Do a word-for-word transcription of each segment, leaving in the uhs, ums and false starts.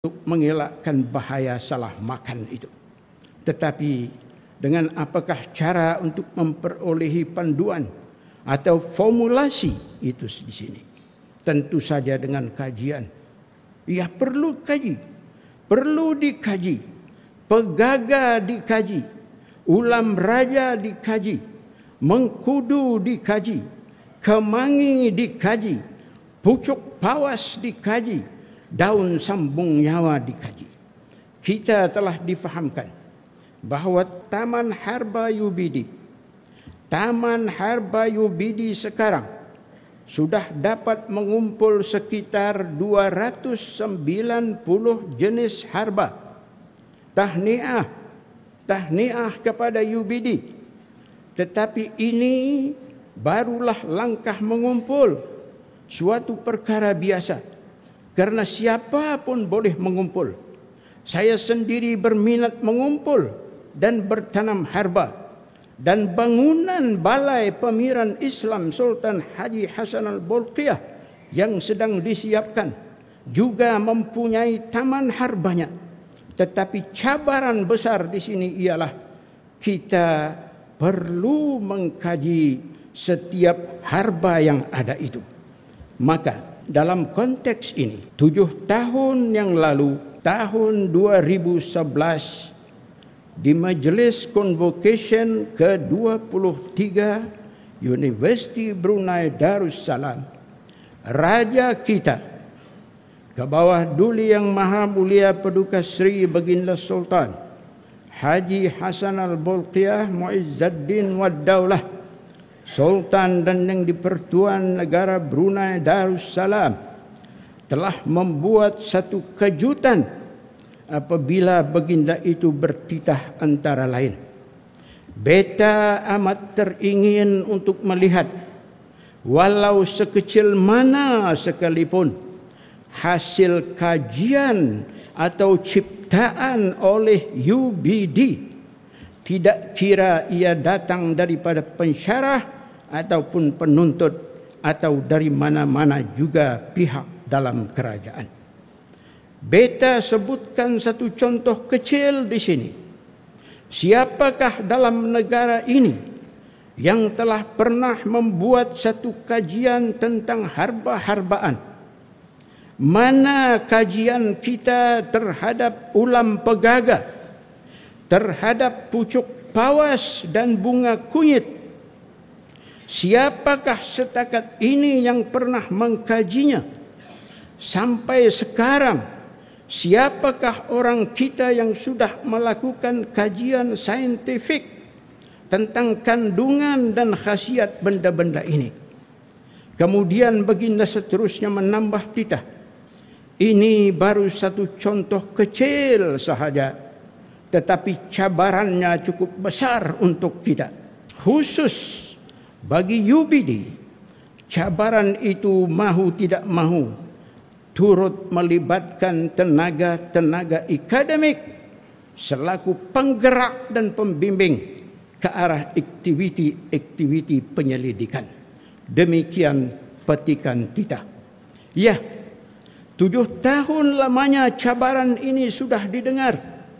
untuk mengelakkan bahaya salah makan itu. Tetapi dengan apakah cara untuk memperolehi panduan atau formulasi itu di sini? Tentu saja dengan kajian. Ya, perlu kaji. Perlu dikaji. Pegaga dikaji. Ulam raja dikaji. Mengkudu dikaji. Kemangi dikaji. Pucuk pawas dikaji. Daun sambung nyawa dikaji. Kita telah difahamkan bahawa Taman Harba U B D, Taman Harba U B D sekarang sudah dapat mengumpul sekitar dua ratus sembilan puluh jenis harba. Tahniah, tahniah kepada U B D. Tetapi ini barulah langkah mengumpul, suatu perkara biasa. Kerana siapa pun boleh mengumpul. Saya sendiri berminat mengumpul dan bertanam harba. Dan bangunan Balai Pemiran Islam Sultan Haji Hassan Al-Bolkiah yang sedang disiapkan juga mempunyai taman harbanya. Tetapi cabaran besar di sini ialah kita perlu mengkaji setiap harba yang ada itu. Maka dalam konteks ini, tujuh tahun yang lalu, tahun dua ribu sebelas, di Majlis Convocation ke dua puluh tiga Universiti Brunei Darussalam, Raja kita, ke bawah Duli Yang Maha Mulia Paduka Seri Baginda Sultan Haji Hassan Al-Bolkiah Muizzuddin Wad Daulah, Sultan dan yang di-Pertuan Negara Brunei Darussalam, telah membuat satu kejutan apabila baginda itu bertitah antara lain. Beta amat teringin untuk melihat walau sekecil mana sekalipun hasil kajian atau ciptaan oleh U B D, tidak kira ia datang daripada pensyarah ataupun penuntut atau dari mana-mana juga pihak dalam kerajaan. Beta sebutkan satu contoh kecil di sini. Siapakah dalam negara ini yang telah pernah membuat satu kajian tentang harba-harbaan? Mana kajian kita terhadap ulam pegaga, terhadap pucuk pawas dan bunga kunyit? Siapakah setakat ini yang pernah mengkajinya? Sampai sekarang, siapakah orang kita yang sudah melakukan kajian saintifik tentang kandungan dan khasiat benda-benda ini? Kemudian baginda seterusnya menambah titah, ini baru satu contoh kecil sahaja, tetapi cabarannya cukup besar untuk kita. Khusus bagi U B D, cabaran itu mahu tidak mahu turut melibatkan tenaga-tenaga akademik selaku penggerak dan pembimbing ke arah aktiviti-aktiviti penyelidikan. Demikian petikan titah. Ya, tujuh tahun lamanya cabaran ini sudah didengar.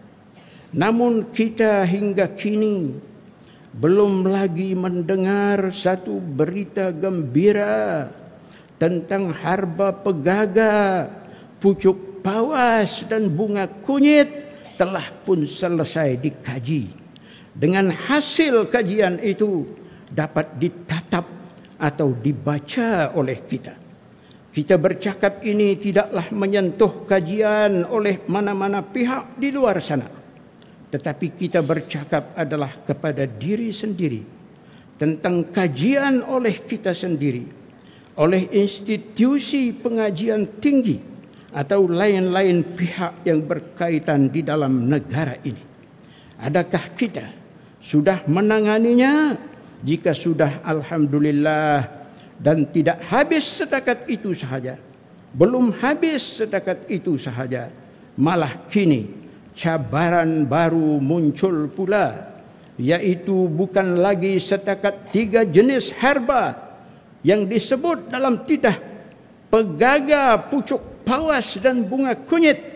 Namun kita hingga kini belum lagi mendengar satu berita gembira tentang harba pegaga, pucuk pawas dan bunga kunyit telah pun selesai dikaji. Dengan hasil kajian itu dapat ditatap atau dibaca oleh kita. Kita bercakap ini tidaklah menyentuh kajian oleh mana-mana pihak di luar sana. Tetapi kita bercakap adalah kepada diri sendiri tentang kajian oleh kita sendiri, oleh institusi pengajian tinggi atau lain-lain pihak yang berkaitan di dalam negara ini. Adakah kita sudah menanganinya? Jika sudah, alhamdulillah. Dan tidak habis setakat itu sahaja. Belum habis setakat itu sahaja. Malah kini cabaran baru muncul pula, yaitu bukan lagi setakat tiga jenis herba yang disebut dalam titah: pegaga, pucuk pawas dan bunga kunyit,